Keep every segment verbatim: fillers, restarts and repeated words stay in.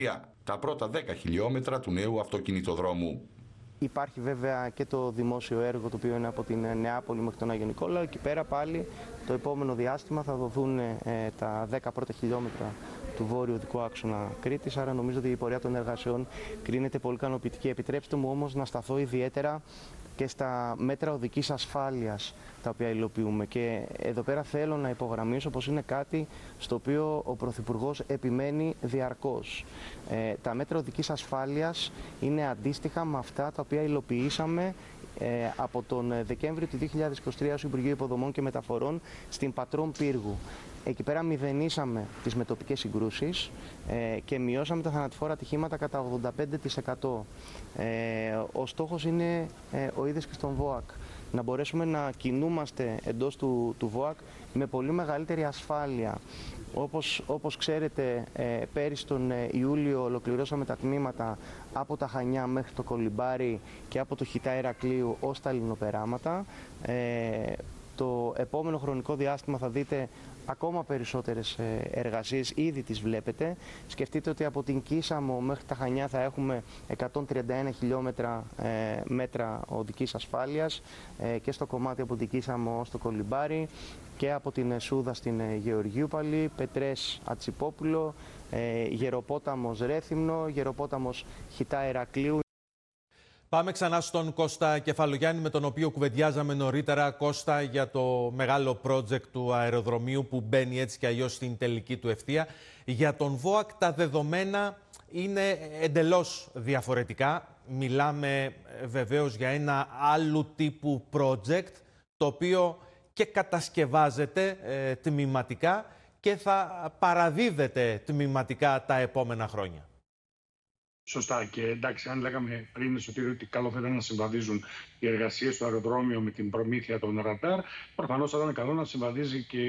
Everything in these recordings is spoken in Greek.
τα πρώτα δέκα χιλιόμετρα του νέου αυτοκινητοδρόμου. Υπάρχει βέβαια και το δημόσιο έργο, το οποίο είναι από την Νεάπολη μέχρι τον Άγιο Νικόλαο. Εκεί πέρα πάλι το επόμενο διάστημα θα δοθούν ε, τα δέκα πρώτα χιλιόμετρα του βόρειου οδικού άξονα Κρήτης. Άρα νομίζω ότι η πορεία των εργασιών κρίνεται πολύ ικανοποιητική. Επιτρέψτε μου όμως να σταθώ ιδιαίτερα και στα μέτρα οδικής ασφάλειας τα οποία υλοποιούμε. Και εδώ πέρα θέλω να υπογραμμίσω πως είναι κάτι στο οποίο ο Πρωθυπουργός επιμένει διαρκώς. Ε, τα μέτρα οδικής ασφάλειας είναι αντίστοιχα με αυτά τα οποία υλοποιήσαμε ε, από τον Δεκέμβριο του δύο χιλιάδες είκοσι τρία στο Υπουργείο Υποδομών και Μεταφορών στην Πατρών Πύργου. Εκεί πέρα μηδενίσαμε τις μετοπικές συγκρούσεις ε, και μειώσαμε τα θανατηφόρα ατυχήματα κατά ογδόντα πέντε τοις εκατό. Ε, ο στόχος είναι ε, ο ίδιος και στον ΒΟΑΚ. Να μπορέσουμε να κινούμαστε εντός του, του ΒΟΑΚ με πολύ μεγαλύτερη ασφάλεια. Όπως, όπως ξέρετε, ε, πέρυσι τον Ιούλιο ολοκληρώσαμε τα τμήματα από τα Χανιά μέχρι το Κολυμπάρι και από το Χιτά Ηρακλείου ως τα λινοπεράματα. Ε, το επόμενο χρονικό διάστημα θα δείτε ακόμα περισσότερες εργασίες, ήδη τις βλέπετε. Σκεφτείτε ότι από την Κίσαμο μέχρι τα Χανιά θα έχουμε εκατόν τριάντα ένα χιλιόμετρα ε, μέτρα οδικής ασφάλειας ε, και στο κομμάτι από την Κίσαμο στο Κολυμπάρι και από την Σούδα στην Γεωργιούπαλη, Πετρές Ατσιπόπουλο, ε, Γεροπόταμος Ρέθυμνο, Γεροπόταμος Χιτά Ηρακλείου. Πάμε ξανά στον Κώστα Κεφαλογιάννη, με τον οποίο κουβεντιάζαμε νωρίτερα. Κώστα, για το μεγάλο project του αεροδρομίου που μπαίνει έτσι κι αλλιώς στην τελική του ευθεία. Για τον ΒΟΑΚ τα δεδομένα είναι εντελώς διαφορετικά. Μιλάμε βεβαίως για ένα άλλου τύπου project, το οποίο και κατασκευάζεται ε, τμηματικά και θα παραδίδεται τμηματικά τα επόμενα χρόνια. Σωστά. Και εντάξει, αν λέγαμε πριν, Σωτήριο, ότι καλό θα ήταν να συμβαδίζουν οι εργασίες στο αεροδρόμιο με την προμήθεια των ραντάρ, προφανώς θα ήταν καλό να συμβαδίζει και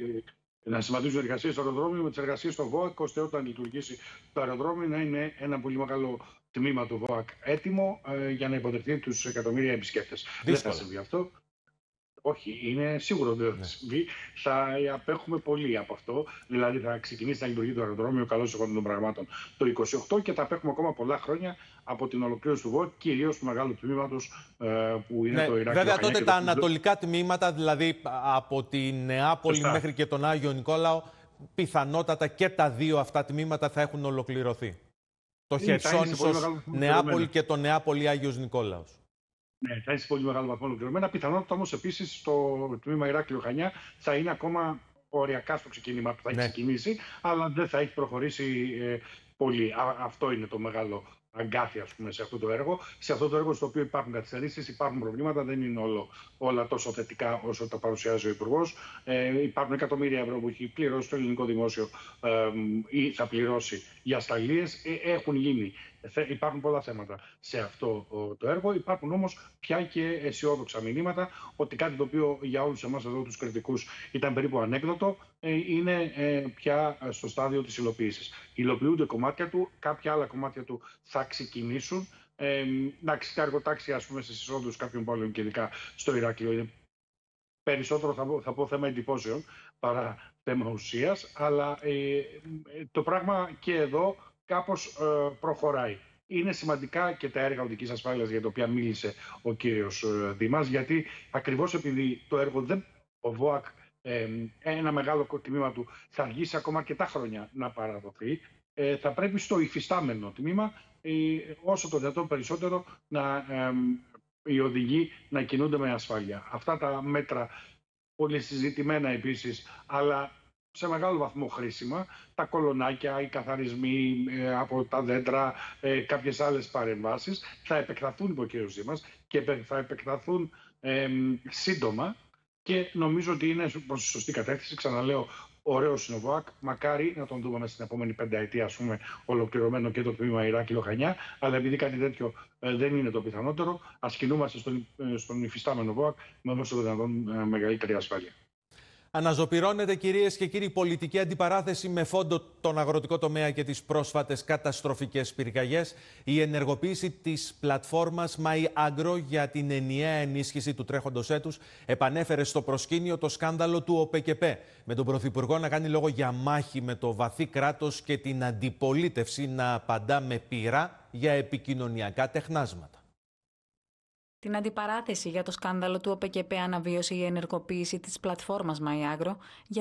να συμβαδίζουν οι εργασίες στο αεροδρόμιο με τις εργασίες στο ΒΟΑΚ, ώστε όταν λειτουργήσει το αεροδρόμιο να είναι ένα πολύ μεγάλο τμήμα του ΒΟΑΚ έτοιμο ε, για να υποδεχθεί τους εκατομμύρια επισκέπτες. Δεν θα συμβεί αυτό. Όχι, είναι σίγουρο ότι δεν θα συμβεί. Θα απέχουμε πολύ από αυτό. Δηλαδή, θα ξεκινήσει να λειτουργεί το αεροδρόμιο καλώς εγώ των πραγμάτων το είκοσι οκτώ και θα απέχουμε ακόμα πολλά χρόνια από την ολοκλήρωση του ΒΟΑΚ, κυρίως του μεγάλου τμήματος ε, που είναι ναι, το Ηράκλειο. Βέβαια, τότε τα ανατολικά τμήματα, δηλαδή από τη Νεάπολη Σωστά. μέχρι και τον Άγιο Νικόλαο, πιθανότατα και τα δύο αυτά τμήματα θα έχουν ολοκληρωθεί. Το Χερσόνησος Νεάπολη και το Νεάπολη Άγιος Νικόλαος. Ναι, θα είναι σε πολύ μεγάλο βαθμό ολοκληρωμένα. Πιθανότητα όμως επίσης το τμήμα Ηράκλειο Χανιά θα είναι ακόμα οριακά στο ξεκίνημα που θα έχει ναι. ξεκινήσει, αλλά δεν θα έχει προχωρήσει ε, πολύ. Α, αυτό είναι το μεγάλο αγκάθι, ας πούμε, σε αυτό το έργο. Σε αυτό το έργο στο οποίο υπάρχουν καθυστερήσεις, υπάρχουν προβλήματα, δεν είναι όλο, όλα τόσο θετικά όσο τα παρουσιάζει ο Υπουργός. Ε, υπάρχουν εκατομμύρια ευρώ που έχει πληρώσει το ελληνικό δημόσιο ε, ή θα πληρώσει για σταλίες. Ε, έχουν γίνει. Υπάρχουν πολλά θέματα σε αυτό το έργο. Υπάρχουν όμως πια και αισιόδοξα μηνύματα ότι κάτι το οποίο για όλους εμάς εδώ τους κριτικούς ήταν περίπου ανέκδοτο, είναι πια στο στάδιο της υλοποίησης. Υλοποιούνται κομμάτια του, κάποια άλλα κομμάτια του θα ξεκινήσουν. Ε, εντάξει, τα εργοτάξια, ας πούμε, στις εισόδους κάποιων πόλεων και ειδικά στο Ηράκλειο είναι περισσότερο, θα πω, θα πω θέμα εντυπώσεων παρά θέμα ουσίας, αλλά ε, το πράγμα και εδώ κάπως ε, προχωράει. Είναι σημαντικά και τα έργα οδικής ασφάλειας για τα οποία μίλησε ο κύριος ε, Δήμας, γιατί ακριβώς επειδή το έργο δεν, ο ΒΟΑΚ, ε, ένα μεγάλο τμήμα του θα αργήσει ακόμα αρκετά χρόνια να παραδοθεί, ε, θα πρέπει στο υφιστάμενο τμήμα ε, όσο το δυνατόν περισσότερο να, ε, οι οδηγοί να κινούνται με ασφάλεια. Αυτά τα μέτρα, πολύ συζητημένα επίσης, αλλά σε μεγάλο βαθμό χρήσιμα, τα κολονάκια, οι καθαρισμοί ε, από τα δέντρα, ε, κάποιες άλλες παρεμβάσεις, θα επεκταθούν, είπε ο κ. Δήμας, και θα επεκταθούν ε, σύντομα και νομίζω ότι είναι προς τη σωστή κατεύθυνση. Ξαναλέω, ωραίος είναι ο ΒΟΑΚ, μακάρι να τον δούμε μέσα στην επόμενη πενταετία, ας πούμε, ολοκληρωμένο και το τμήμα Ηράκλειο Χανιά, αλλά επειδή κάτι τέτοιο ε, δεν είναι το πιθανότερο, ας κινούμαστε στον, ε, στον υφιστάμενο ΒΟΑΚ με όσο δυνατόν ε, μεγαλύτερη ασφάλεια. Αναζωπυρώνεται, κυρίες και κύριοι, πολιτική αντιπαράθεση με φόντο τον αγροτικό τομέα και τις πρόσφατες καταστροφικές πυρκαγιές. Η ενεργοποίηση της πλατφόρμας MyAgro για την ενιαία ενίσχυση του τρέχοντος έτους επανέφερε στο προσκήνιο το σκάνδαλο του ΟΠΕΚΕΠΕ, με τον Πρωθυπουργό να κάνει λόγο για μάχη με το βαθύ κράτος και την αντιπολίτευση να απαντά με πειρά για επικοινωνιακά τεχνάσματα. Την αντιπαράθεση για το σκάνδαλο του ΟΠΕΚΕΠΕ αναβίωσε η ενεργοποίηση της πλατφόρμας MyAgro για